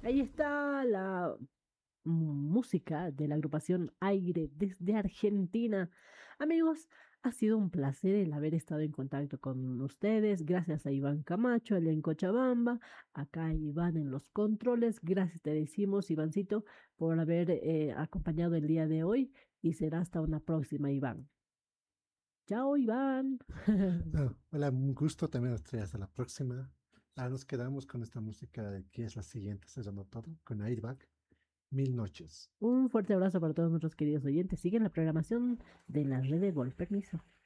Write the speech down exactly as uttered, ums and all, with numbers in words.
Ahí está la música de la agrupación Aire desde Argentina. Amigos, ha sido un placer el haber estado en contacto con ustedes. Gracias a Iván Camacho, el en Cochabamba. Acá Iván en los controles. Gracias te decimos, Ivancito, por haber eh, acompañado el día de hoy y será hasta una próxima, Iván. Chao, Iván. Ah, hola, un gusto también estoy hasta la próxima. Ah, nos quedamos con esta música de que es la siguiente, cerrando todo, con Airbag, Mil Noches. Un fuerte abrazo para todos nuestros queridos oyentes. Siguen la programación de la red de Gol. Permiso.